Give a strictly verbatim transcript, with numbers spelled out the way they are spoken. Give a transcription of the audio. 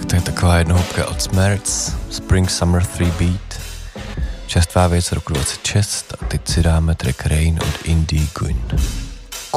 To je taková jednohubka od Smerts, Spring Summer tři Beat. Čerstvá věc roku dvacet šest a teď si dáme track Rain od Indie Gun.